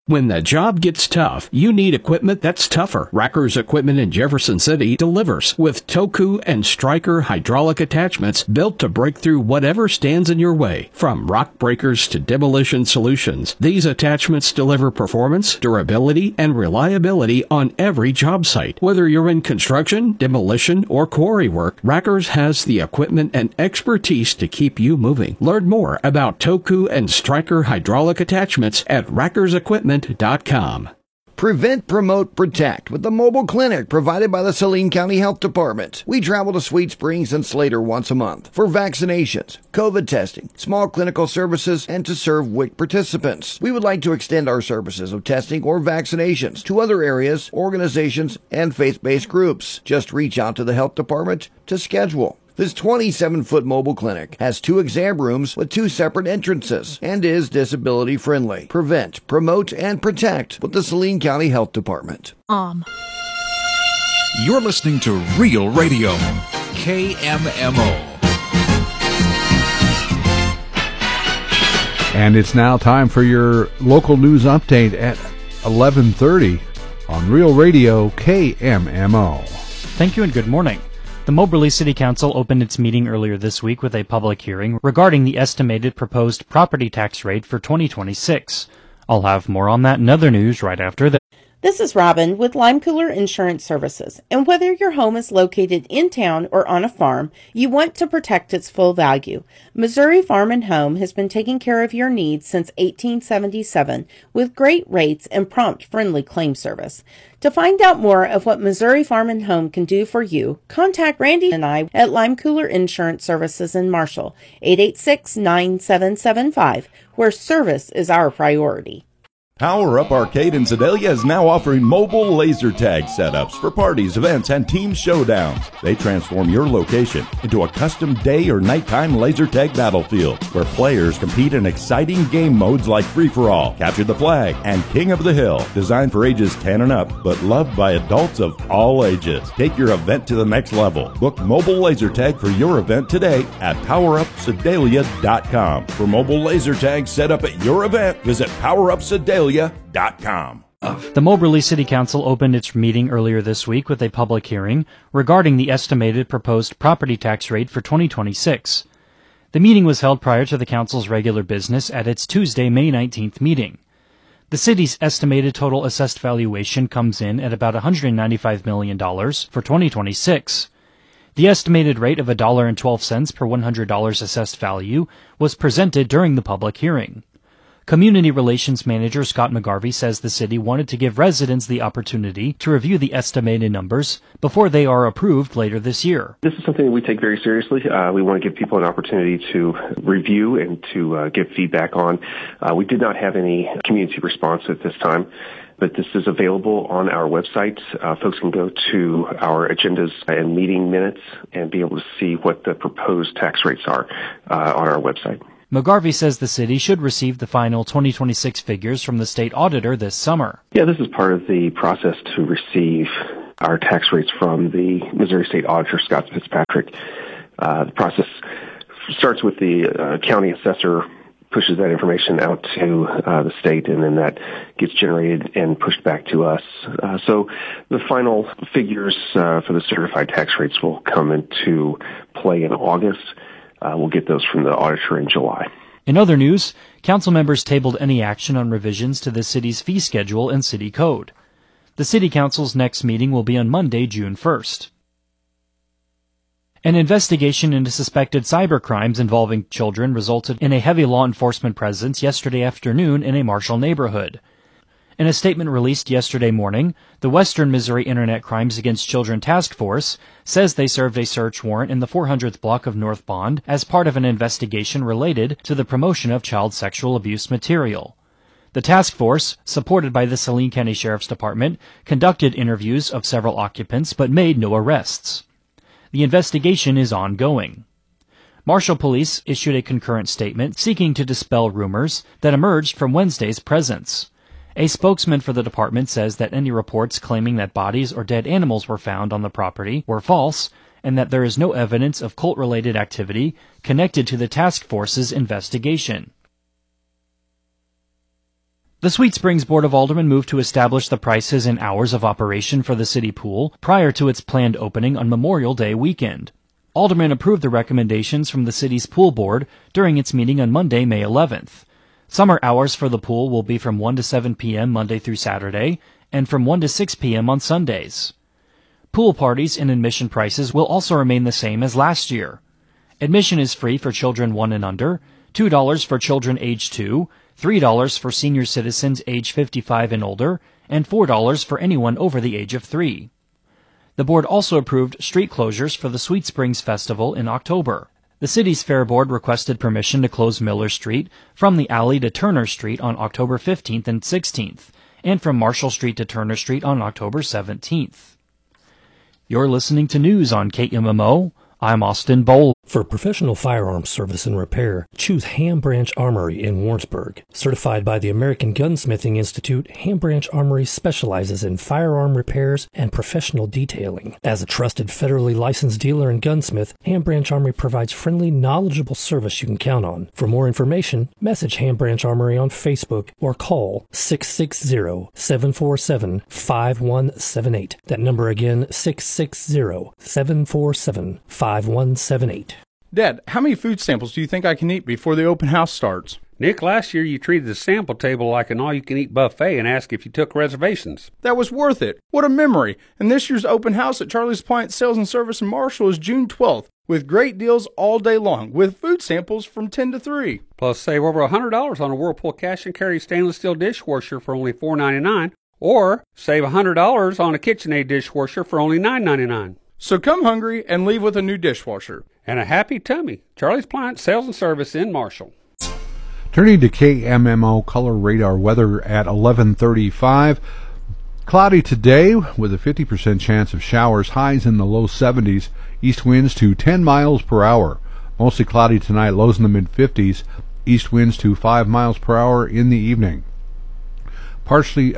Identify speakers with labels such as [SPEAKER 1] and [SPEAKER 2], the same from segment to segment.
[SPEAKER 1] When the job gets tough, you need equipment that's tougher. Racker's Equipment in Jefferson City delivers with Toku and Stryker hydraulic attachments built to break through whatever stands in your way. From rock breakers to demolition solutions, these attachments deliver performance, durability, and reliability on every job site. Whether you're in construction, demolition, or quarry work, Racker's has the equipment and expertise to keep you moving. Learn more about Toku and Stryker hydraulic attachments at rackersequipment.com.
[SPEAKER 2] Prevent, promote, protect with the mobile clinic provided by the Saline County Health Department. We travel to Sweet Springs and Slater once a month for vaccinations, COVID testing, small clinical services, and to serve WIC participants. We would like to extend our services of testing or vaccinations to other areas, organizations, and faith-based groups. Just reach out to the health department to schedule. This 27-foot mobile clinic has 2 exam rooms with 2 separate entrances and is disability friendly. Prevent, promote, and protect with the Saline County Health Department.
[SPEAKER 3] You're listening to Real Radio, KMMO.
[SPEAKER 4] And it's now time for your local news update at 11:30 on Real Radio, KMMO.
[SPEAKER 5] Thank you and good morning. The Moberly City Council opened its meeting earlier this week with a public hearing regarding the estimated proposed property tax rate for 2026. I'll have more on that and other news right after this.
[SPEAKER 6] This is Robin with Lime Cooler Insurance Services, and whether your home is located in town or on a farm, you want to protect its full value. Missouri Farm and Home has been taking care of your needs since 1877 with great rates and prompt, friendly claim service. To find out more of what Missouri Farm and Home can do for you, contact Randy and I at Lime Cooler Insurance Services in Marshall, 886-9775, where service is our priority.
[SPEAKER 7] Power Up Arcade in Sedalia is now offering mobile laser tag setups for parties, events, and team showdowns. They transform your location into a custom day or nighttime laser tag battlefield where players compete in exciting game modes like Free-for-All, Capture the Flag, and King of the Hill. Designed for ages 10 and up, but loved by adults of all ages. Take your event to the next level. Book mobile laser tag for your event today at PowerUpSedalia.com. For mobile laser tag set up at your event, visit PowerUpSedalia.com.
[SPEAKER 5] The Moberly City Council opened its meeting earlier this week with a public hearing regarding the estimated proposed property tax rate for 2026. The meeting was held prior to the council's regular business at its Tuesday, May 19th meeting. The city's estimated total assessed valuation comes in at about $195 million for 2026. The estimated rate of $1.12 per $100 assessed value was presented during the public hearing. Community Relations Manager Scott McGarvey says the city wanted to give residents the opportunity to review the estimated numbers before they are approved later this year.
[SPEAKER 8] This is something that we take very seriously. We want to give people an opportunity to review and to give feedback on. We did not have any community response at this time, but this is available on our website. Folks can go to our agendas and meeting minutes and be able to see what the proposed tax rates are on our website.
[SPEAKER 5] McGarvey says the city should receive the final 2026 figures from the state auditor this summer.
[SPEAKER 8] Yeah, this is part of the process to receive our tax rates from the Missouri State Auditor, Scott Fitzpatrick. The process starts with the county assessor pushes that information out to the state, and then that gets generated and pushed back to us. So the final figures for the certified tax rates will come into play in August. We'll get those from the auditor in July.
[SPEAKER 5] In other news, council members tabled any action on revisions to the city's fee schedule and city code. The city council's next meeting will be on Monday, June 1st. An investigation into suspected cybercrimes involving children resulted in a heavy law enforcement presence yesterday afternoon in a Marshall neighborhood. In a statement released yesterday morning, the Western Missouri Internet Crimes Against Children Task Force says they served a search warrant in the 400th block of North Bond as part of an investigation related to the promotion of child sexual abuse material. The task force, supported by the Saline County Sheriff's Department, conducted interviews of several occupants but made no arrests. The investigation is ongoing. Marshall Police issued a concurrent statement seeking to dispel rumors that emerged from Wednesday's presence. A spokesman for the department says that any reports claiming that bodies or dead animals were found on the property were false, and that there is no evidence of cult-related activity connected to the task force's investigation. The Sweet Springs Board of Aldermen moved to establish the prices and hours of operation for the city pool prior to its planned opening on Memorial Day weekend. Aldermen approved the recommendations from the city's pool board during its meeting on Monday, May 11th. Summer hours for the pool will be from 1 to 7 p.m. Monday through Saturday and from 1 to 6 p.m. on Sundays. Pool parties and admission prices will also remain the same as last year. Admission is free for children 1 and under, $2 for children age 2, $3 for senior citizens age 55 and older, and $4 for anyone over the age of 3. The board also approved street closures for the Sweet Springs Festival in October. The city's Fair Board requested permission to close Miller Street from the alley to Turner Street on October 15th and 16th, and from Marshall Street to Turner Street on October 17th. You're listening to news on KMMO. I'm Austin Bowl.
[SPEAKER 9] For professional firearms service and repair, choose Ham Branch Armory in Warrensburg. Certified by the American Gunsmithing Institute, Ham Branch Armory specializes in firearm repairs and professional detailing. As a trusted federally licensed dealer and gunsmith, Ham Branch Armory provides friendly, knowledgeable service you can count on. For more information, message Ham Branch Armory on Facebook or call 660-747-5178. That number again, 660-747-5178.
[SPEAKER 10] Dad, how many food samples do you think I can eat before the open house starts?
[SPEAKER 11] Nick, last year you treated the sample table like an all-you-can-eat buffet and asked if you took reservations.
[SPEAKER 10] That was worth it. What a memory. And this year's open house at Charlie's Appliance Sales and Service in Marshall is June 12th, with great deals all day long, with food samples from 10 to 3.
[SPEAKER 11] Plus, save over $100 on a Whirlpool cash and carry stainless steel dishwasher for only $4.99, or save $100 on a KitchenAid dishwasher for only $9.99.
[SPEAKER 10] So come hungry and leave with a new dishwasher.
[SPEAKER 11] And a happy tummy. Charlie's Appliance Sales and Service in Marshall.
[SPEAKER 4] Turning to KMMO Color Radar weather at 11:35. Cloudy today with a 50% chance of showers, highs in the low 70s, east winds to 10 miles per hour. Mostly cloudy tonight, lows in the mid-50s, east winds to 5 miles per hour in the evening. Patchy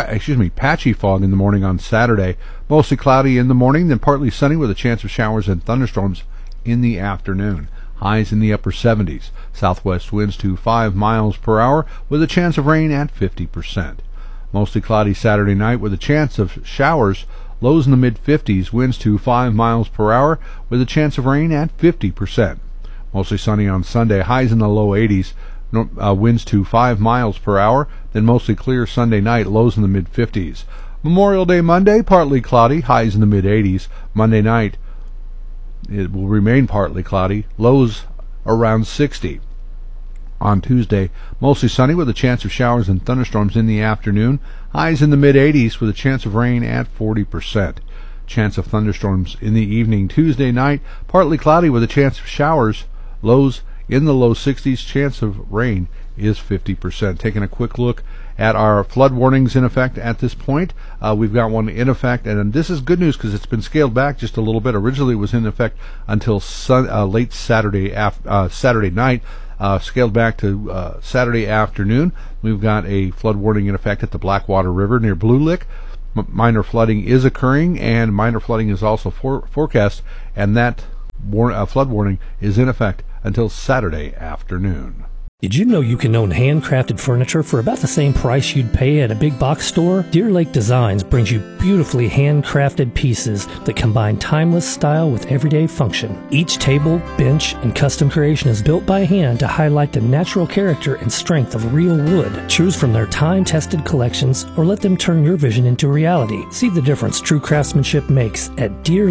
[SPEAKER 4] fog in the morning on Saturday. Mostly cloudy in the morning, then partly sunny with a chance of showers and thunderstorms in the afternoon. Highs in the upper 70s. Southwest winds to 5 miles per hour with a chance of rain at 50%. Mostly cloudy Saturday night with a chance of showers. Lows in the mid-50s, winds to 5 miles per hour with a chance of rain at 50%. Mostly sunny on Sunday. Highs in the low 80s. Winds to 5 miles per hour, then mostly clear Sunday night, lows in the mid-50s. Memorial Day Monday, partly cloudy, highs in the mid-80s. Monday night, it will remain partly cloudy, lows around 60. On Tuesday, mostly sunny with a chance of showers and thunderstorms in the afternoon, highs in the mid-80s with a chance of rain at 40%. Chance of thunderstorms in the evening. Tuesday night, partly cloudy with a chance of showers, lows in the low 60s, chance of rain is 50%. Taking a quick look at our flood warnings in effect at this point. We've got one in effect, and this is good news because it's been scaled back just a little bit. Originally it was in effect until late Saturday night, scaled back to Saturday afternoon. We've got a flood warning in effect at the Blackwater River near Blue Lick. Minor flooding is occurring, and minor flooding is also forecast, and that flood warning is in effect until Saturday afternoon.
[SPEAKER 9] Did you know you can own handcrafted furniture for about the same price you'd pay at a big box store? Deer Lake Designs brings you beautifully handcrafted pieces that combine timeless style with everyday function. Each table, bench, and custom creation is built by hand to highlight the natural character and strength of real wood. Choose from their time-tested collections or let them turn your vision into reality. See the difference true craftsmanship makes at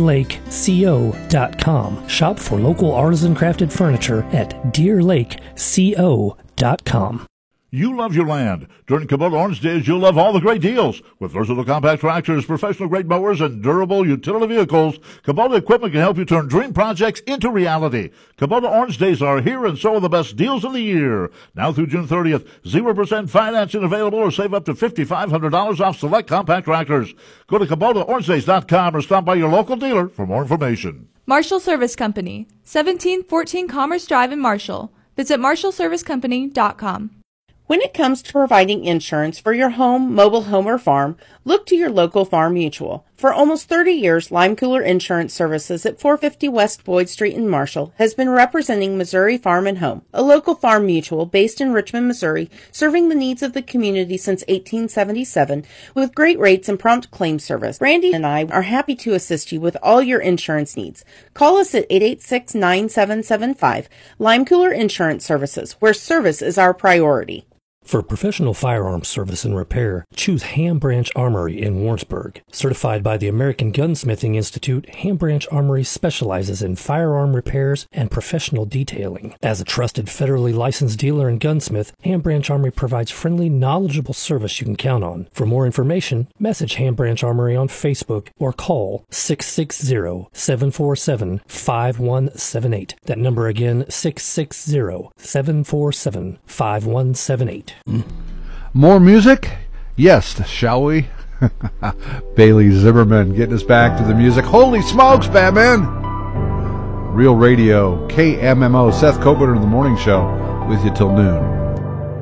[SPEAKER 9] DeerLakeCO.com. Shop for local artisan crafted furniture at DeerLakeCO.com.
[SPEAKER 12] You love your land. During Kubota Orange Days, you'll love all the great deals. With versatile compact tractors, professional-grade mowers, and durable utility vehicles, Kubota equipment can help you turn dream projects into reality. Kubota Orange Days are here, and so are the best deals of the year. Now through June 30th, 0% financing available, or save up to $5,500 off select compact tractors. Go to KubotaOrangeDays.com or stop by your local dealer for more information.
[SPEAKER 13] Marshall Service Company, 1714 Commerce Drive in Marshall. Visit MarshallServiceCompany.com.
[SPEAKER 6] When it comes to providing insurance for your home, mobile home, or farm, look to your local Farm Mutual. For almost 30 years, Lime Cooler Insurance Services at 450 West Boyd Street in Marshall has been representing Missouri Farm and Home, a local farm mutual based in Richmond, Missouri, serving the needs of the community since 1877 with great rates and prompt claim service. Brandy and I are happy to assist you with all your insurance needs. Call us at 886-9775, Lime Cooler Insurance Services, where service is our priority.
[SPEAKER 9] For professional firearms service and repair, choose Ham Branch Armory in Warrensburg. Certified by the American Gunsmithing Institute, Ham Branch Armory specializes in firearm repairs and professional detailing. As a trusted federally licensed dealer and gunsmith, Ham Branch Armory provides friendly, knowledgeable service you can count on. For more information, message Ham Branch Armory on Facebook or call 660-747-5178. That number again, 660-747-5178.
[SPEAKER 4] More music? Yes, shall we? Bailey Zimmerman getting us back to the music. Holy smokes, Batman! Real Radio, KMMO, Seth Coburn in the Morning Show with you till noon.